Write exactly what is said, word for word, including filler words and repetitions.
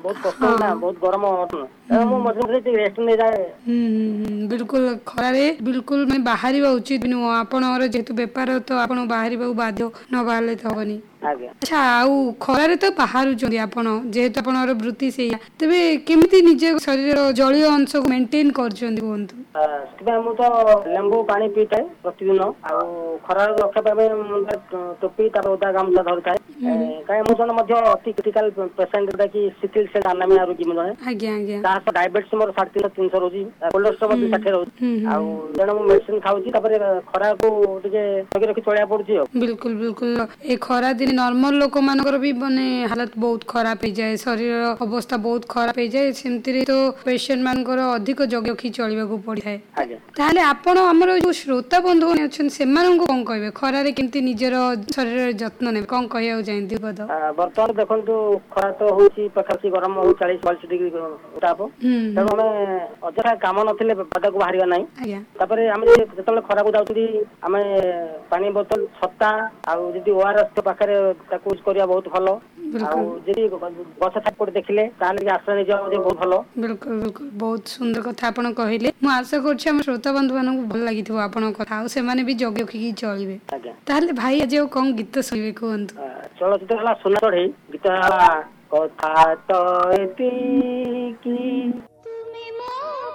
बहुत कष्ट ना बहुत गरम मु मझे मझे रेस्ट नहीं जाए। बिल्कुल खरारे बिल्कुल मैं बाहर उचित नुह आपण जेहेतु बेपार तो आप बाहर बाध्य न बाहर तो हबनी। अच्छा आउ खरारे तो बाहर आपण जेहेतु आप वृत्ति से तेरे केमती निज शरीर जलीय अंश को मेंटेन कर मु तो लेंबू पानी पीता है प्रतिदिन आउ खरा रक्षा पाए टोपी ओदा गामछा धरी थाए कहीं मुझे अति क्रिटिकल पेसेंट जोटा कि सिटिल सेल अनामिया रोगी मुझे डायबिटीज मोर साढ़े तीन तीन रोजी कोलेस्ट्रोल षाठिए रोजी आने मेडिसिन खाऊँ खरा को रखी चलिया पड़े। बिल्कुल बिल्कुल ए खरा दिन नॉर्मल लोक मानकर भी माने हालत बहुत खराब हो जाए शरीर अवस्था बहुत खराब हो जाए सेमती तो पेशेंट मानकर अधिक जगखी चलने को पड़ी है। ताहले आपण हमर जो श्रोता बंधु अच्छन सेमान को कौन कहबे खरारे केमती निजर शरीर जत्न ने कौन कहया जायंती पद वर्तमान देखंतु खरा तो होची पखासी गरम हो चालीस बयालीस डिग्री ताप तब हमें अजरा काम नथिले पदा को बाहरिया नाही तापरे हम जेतले खरा को जाउती हमें पानी बोतल छत्ता आउ जदी ओआरएस पाखरे ताको यूज करिया बहुत भलो आउ जदी गछ छापड़ देखिले ताले आश्रय नै जाउ बहुत भलो। बिल्कुल बिल्कुल बहुत सुंदर कथा आपण कहिले मु आशा करछि हम श्रोता बंधु मानन को भल लागिथिबो आपण कथा आउ से माने भी जग्य की चलिबे। ताले भाई आज कोन गीत सुनिबे कोंत चलचित्र हला सुना चढ़ई गीत हला कथा तो एती की